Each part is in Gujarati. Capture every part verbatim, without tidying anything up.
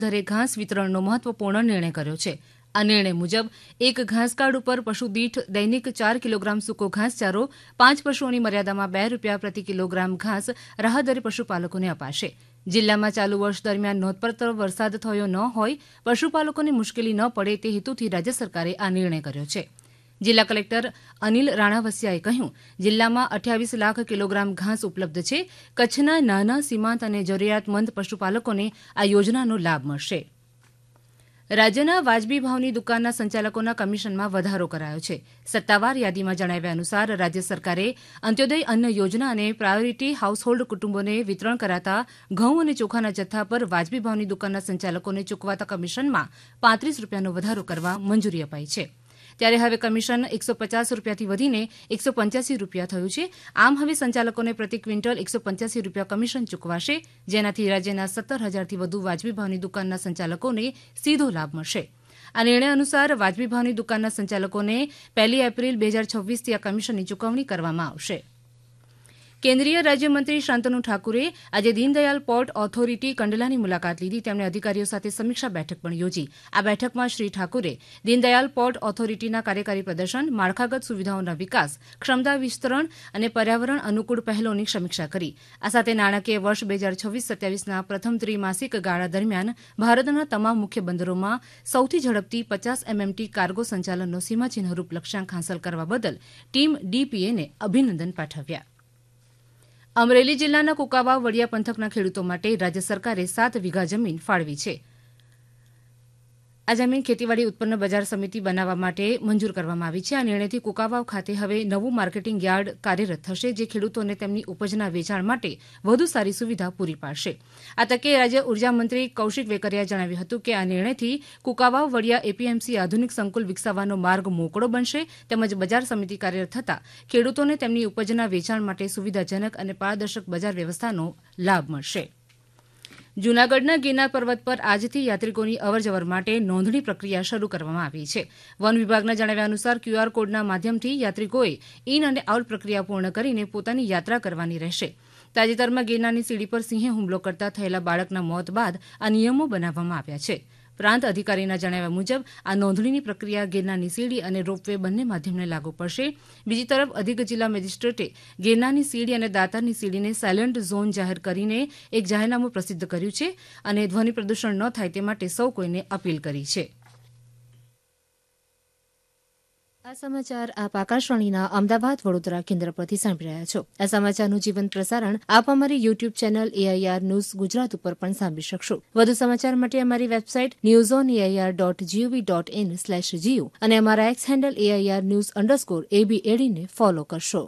દરે ઘાસ વિતરણનો મહત્વપૂર્ણ નિર્ણય કર્યો છે. આ નિર્ણય મુજબ એક ઘાસકાર્ડ ઉપર પશુ દીઠ દૈનિક ચાર કિલોગ્રામ સૂકો ઘાસચારો પાંચ પશુઓની મર્યાદામાં બે રૂપિયા પ્રતિ કિલોગ્રામ ઘાસ રાહતદરે પશુપાલકોને અપાશે. જિલ્લામાં ચાલુ વર્ષ દરમિયાન નોંધપાત્ર વરસાદ થયો ન હોય, પશુપાલકોને મુશ્કેલી ન પડે તે હેતુથી રાજ્ય સરકારે આ નિર્ણય કર્યો છે. જિલ્લા કલેક્ટર અનિલ રાણાવસિયાએ કહ્યું, જિલ્લામાં અઠ્યાવીસ લાખ કિલોગ્રામ ઘાસ ઉપલબ્ધ છે. કચ્છના નાના, સીમાંત અને જરૂરિયાતમંદ પશુપાલકોને આ યોજનાનો લાભ મળશે. રાજ્યના વાજબી ભાવની દુકાનના સંચાલકોના કમિશનમાં વધારો કરાયો છે. સત્તાવાર યાદીમાં જણાવ્યા અનુસાર રાજ્ય સરકારે અંત્યોદય અન્ન યોજના અને પ્રાયોરિટી હાઉસહોલ્ડ કુટુંબોને વિતરણ કરાતા ઘઉં અને ચોખાના જથ્થા પર વાજબી ભાવની દુકાનના સંચાલકોને ચૂકવાતા કમિશનમાં પાંત્રીસ રૂપિયાનો વધારો કરવા મંજૂરી અપાઈ છે. ત્યારે હવે કમિશન એકસો પચાસ રૂપિયાથી વધીને એકસો પંચ્યાસી રૂપિયા થયું છે. આમ હવે સંચાલકોને પ્રતિ ક્વિન્ટલ એકસો પંચ્યાસી રૂપિયા કમિશન ચૂકવાશે, જેનાથી રાજ્યના સત્તર હજારથી વધુ વાજબી ભાવની દુકાનના સંચાલકોને સીધો લાભ મળશે. આ નિર્ણય અનુસાર વાજબી ભાવની દુકાનના સંચાલકોને પહેલી એપ્રિલ બે હજાર છવ્વીસથી આ કમિશનની ચૂકવણી કરવામાં આવશે. કેન્દ્રીય રાજ્યમંત્રી શાંતનુ ઠાકુરે આજે દીનદયાલ પોર્ટ ઓથોરિટી કંડલાની મુલાકાત લીધી. તેમણે અધિકારીઓ સાથે સમીક્ષા બેઠક પણ યોજી. આ બેઠકમાં શ્રી ઠાકુરે દીનદયાલ પોર્ટ ઓથોરિટીના કાર્યકારી પ્રદર્શન, માળખાગત સુવિધાઓના વિકાસ, ક્ષમતા વિસ્તરણ અને પર્યાવરણ અનુકૂળ પહેલોની સમીક્ષા કરી. આ સાથે નાણાકીય વર્ષ બે હજાર છવ્વીસ સત્યાવીસના પ્રથમ ત્રિમાસિક ગાળા દરમિયાન ભારતના તમામ મુખ્ય બંદરોમાં સૌથી ઝડપથી પચાસ એમએમટી કાર્ગો સંચાલનનો સીમાચિહ્નરૂપ લક્ષ્યાંક હાંસલ કરવા બદલ ટીમ ડીપીએને અભિનંદન પાઠવ્યા. અમરેલી જિલ્લાના કુંકાવાવ વડિયા પંથકના ખેડૂતો માટે રાજ્ય સરકારે સાત વીઘા જમીન ફાળવી છે. આ જમીન ખેતીવાડી ઉત્પન્ન બજાર સમિતિ બનાવવા માટે મંજૂર કરવામાં આવી છે. આ નિર્ણયથી કુંકાવાવ ખાતે હવે નવું માર્કેટિંગ યાર્ડ કાર્યરત થશે, જે ખેડૂતોને તેમની ઉપજના વેચાણ માટે વધુ સારી સુવિધા પૂરી પાડશે. આ તકે રાજ્ય ઉર્જામંત્રી કૌશિક વેકરિયાએ જણાવ્યું હતું કે આ નિર્ણયથી કુંકાવાવ વડિયા એપીએમસી આધુનિક સંકુલ વિકસાવવાનો માર્ગ મોકળો બનશે, તેમજ બજાર સમિતિ કાર્યરત થતાં ખેડૂતોને તેમની ઉપજના વેચાણ માટે સુવિધાજનક અને પારદર્શક બજાર વ્યવસ્થાનો લાભ મળશે. જૂનાગઢના ગિરનાર પર્વત પર આજથી યાત્રિકોની અવરજવર માટે નોંધણી પ્રક્રિયા શરૂ કરવામાં આવી છે. વન વિભાગના જણાવ્યા અનુસાર ક્યુઆર કોડના માધ્યમથી યાત્રિકોએ ઇન અને આઉટ પ્રક્રિયા પૂર્ણ કરીને પોતાની યાત્રા કરવાની રહેશે. તાજેતરમાં ગિરનારની સીડી પર સિંહે હુમલો કરતા થયેલા બાળકના મોત બાદ આ નિયમો બનાવવામાં આવ્યા છે. પ્રાંત અધિકારીના જણાવ્યા મુજબ આ નોંધણીની પ્રક્રિયા ગિરનારની સીડી અને રોપવે બંને માધ્યમને લાગુ પડશે. બીજી તરફ અધિક જિલ્લા મેજિસ્ટ્રેટે ગિરનારની સીડી અને દાતારની સીડીને સાયલન્ટ ઝોન જાહેર કરીને એક જાહેરનામું પ્રસિદ્ધ કર્યું છે અને ધ્વનિ પ્રદૂષણ ન થાય તે માટે સૌ કોઈને અપીલ કરી છે. આ સમાચાર આપ આકાશવાણીના અમદાવાદ વડોદરા કેન્દ્ર પરથી સાંભળી રહ્યા છો. આ સમાચારનું જીવંત પ્રસારણ આપ અમારી YouTube channel AIR news Gujarat ઉપર પણ સાંભળી શકશો. વધુ સમાચાર માટે અમારી website news on AIR dot GOV dot in slash Jio અને અમારા x handle AIR news underscore એબી એડીને ફોલો કરશો.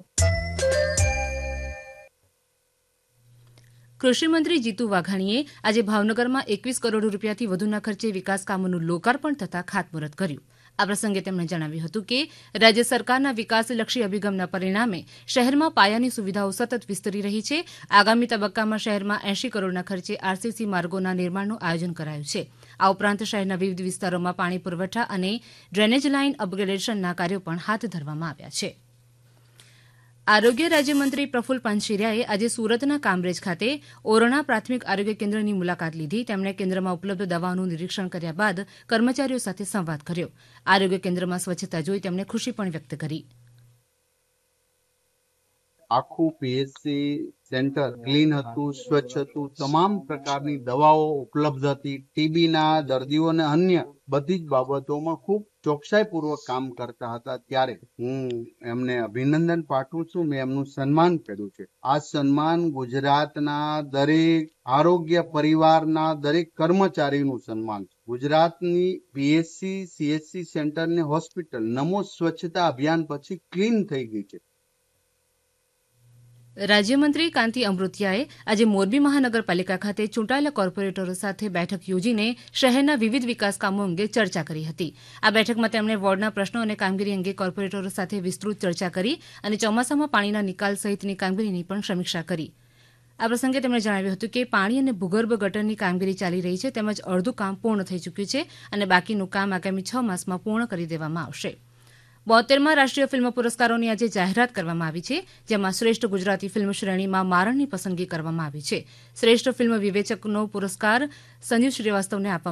કૃષિમંત્રી જીતુ વાઘાણીએ આજે ભાવનગરમાં એકવીસ કરોડ રૂપિયાથી વધુના ખર્ચે વિકાસ કામોનું લોકાર્પણ તથા ખાતમુહૂર્ત કર્યું. આ પ્રસંગે તેમણે જણાવ્યું હતું કે રાજ્ય સરકારના વિકાસલક્ષી અભિગમના પરિણામે શહેરમાં પાયાની સુવિધાઓ સતત વિસ્તરી રહી છે. આગામી તબક્કામાં શહેરમાં એંશી કરોડના ખર્ચે આરસીસી માર્ગોના નિર્માણનું આયોજન કરાયું છે. આ ઉપરાંત શહેરના વિવિધ વિસ્તારોમાં પાણી પુરવઠા અને ડ્રેનેજ લાઇન અપગ્રેડેશનના કાર્યો પણ હાથ ધરવામાં આવ્યા છે. આરોગ્ય રાજ્યમંત્રી પ્રફુલ પાનશેરિયાએ આજે સુરતના કામરેજ ખાતે ઓરણા પ્રાથમિક આરોગ્ય કેન્દ્રની મુલાકાત લીધી. તેમણે કેન્દ્રમાં ઉપલબ્ધ દવાઓનું નિરીક્ષણ કર્યા બાદ કર્મચારીઓ સાથે સંવાદ કર્યો. આરોગ્ય કેન્દ્રમાં સ્વચ્છતા જોઈ તેમણે ખુશી પણ વ્યક્ત કરી. આખું પીએચસી સેન્ટર ક્લીન હતું, સ્વચ્છ હતું, તમામ પ્રકારની દવાઓ ઉપલબ્ધ હતી. ટીબીના દર્દીઓને અન્ય બધી જ બાબતોમાં ખૂબ ચોકસાઈપૂર્વક કામ કરતા હતા. ત્યારે હું એમને અભિનંદન પાઠવું છું. મેં એમનું સન્માન કર્યું છે. આ સન્માન ગુજરાતના દરેક આરોગ્ય પરિવારના દરેક કર્મચારીનું સન્માન છે. ગુજરાતની પીએચસી સીએચસી સેન્ટર ને હોસ્પિટલ નમો સ્વચ્છતા અભિયાન પછી ક્લીન થઈ ગઈ છે. રાજ્યમંત્રી કાંતિ અમૃતિયાએ આજે મોરબી મહાનગરપાલિકા ખાતે ચૂંટાયેલા કોર્પોરેટરો સાથે બેઠક યોજીને શહેરના વિવિધ વિકાસ કામો અંગે ચર્ચા કરી હતી. આ બેઠકમાં તેમણે વોર્ડના પ્રશ્નો અને કામગીરી અંગે કોર્પોરેટરો સાથે વિસ્તૃત ચર્ચા કરી અને ચોમાસામાં પાણીના નિકાલ સહિતની કામગીરીની પણ સમીક્ષા કરી. આ પ્રસંગે તેમણે જણાવ્યું હતું કે પાણી અને ભૂગર્ભ ગટરની કામગીરી ચાલી રહી છે, તેમજ અડધું કામ પૂર્ણ થઈ ચૂક્યું છે અને બાકીનું કામ આગામી છ માસમાં પૂર્ણ કરી દેવામાં આવશે. બોતેરમાં રાષ્ટ્રીય ફિલ્મ પુરસ્કારોની આજે જાહેરાત કરવામાં આવી છે, જેમાં શ્રેષ્ઠ ગુજરાતી ફિલ્મ શ્રેણીમાં મારણની પસંદગી કરવામાં આવી છે. શ્રેષ્ઠ ફિલ્મ વિવેચકનો પુરસ્કાર સંજીવ શ્રીવાસ્તવને આપવામાં